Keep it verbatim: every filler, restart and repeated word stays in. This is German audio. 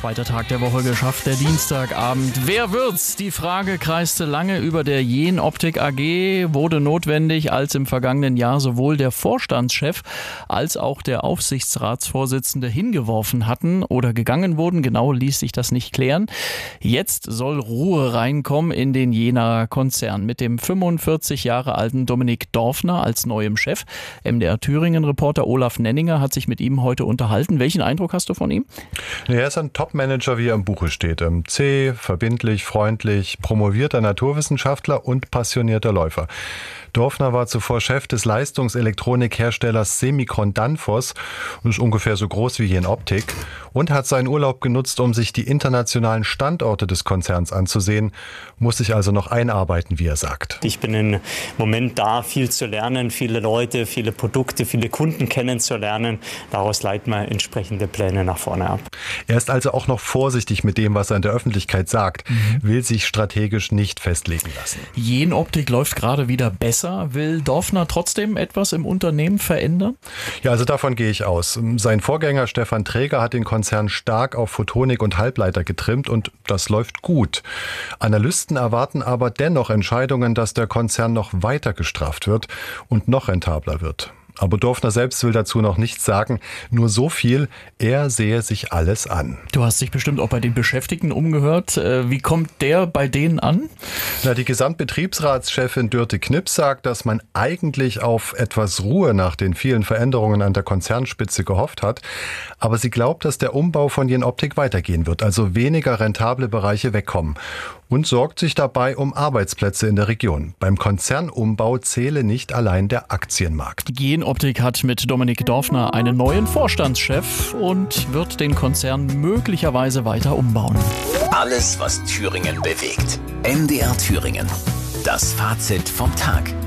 Zweiter Tag der Woche geschafft, der Dienstagabend. Wer wird's? Die Frage kreiste lange über der Jenoptik A G, wurde notwendig, als im vergangenen Jahr sowohl der Vorstandschef als auch der Aufsichtsratsvorsitzende hingeworfen hatten oder gegangen wurden. Genau ließ sich das nicht klären. Jetzt soll Ruhe reinkommen in den Jenaer Konzern mit dem fünfundvierzig Jahre alten Dominik Dorfner als neuem Chef. M D R Thüringen-Reporter Olaf Nenninger hat sich mit ihm heute unterhalten. Welchen Eindruck hast du von ihm? Er ist ein Top-Manager, wie er im Buche steht. Zäh, verbindlich, freundlich, promovierter Naturwissenschaftler und passionierter Läufer. Dorfner war zuvor Chef des Leistungselektronikherstellers Semikron Danfoss, ist ungefähr so groß wie Jenoptik, und hat seinen Urlaub genutzt, um sich die internationalen Standorte des Konzerns anzusehen, muss sich also noch einarbeiten, wie er sagt. Ich bin im Moment da, viel zu lernen, viele Leute, viele Produkte, viele Kunden kennenzulernen. Daraus leiten wir entsprechende Pläne nach vorne ab. Er ist also auch noch vorsichtig mit dem, was er in der Öffentlichkeit sagt, mhm. will sich strategisch nicht festlegen lassen. Jenoptik läuft gerade wieder besser. Will Dorfner trotzdem etwas im Unternehmen verändern? Ja, also davon gehe ich aus. Sein Vorgänger Stefan Träger hat den Konzern stark auf Photonik und Halbleiter getrimmt und das läuft gut. Analysten erwarten aber dennoch Entscheidungen, dass der Konzern noch weiter gestrafft wird und noch rentabler wird. Aber Dorfner selbst will dazu noch nichts sagen, nur so viel, er sehe sich alles an. Du hast dich bestimmt auch bei den Beschäftigten umgehört. Wie kommt der bei denen an? Na, die Gesamtbetriebsratschefin Dürte Knips sagt, dass man eigentlich auf etwas Ruhe nach den vielen Veränderungen an der Konzernspitze gehofft hat. Aber sie glaubt, dass der Umbau von Jenoptik weitergehen wird, also weniger rentable Bereiche wegkommen. Und sorgt sich dabei um Arbeitsplätze in der Region. Beim Konzernumbau zähle nicht allein der Aktienmarkt. Jenoptik hat mit Dominik Dorfner einen neuen Vorstandschef und wird den Konzern möglicherweise weiter umbauen. Alles, was Thüringen bewegt. M D R Thüringen. Das Fazit vom Tag.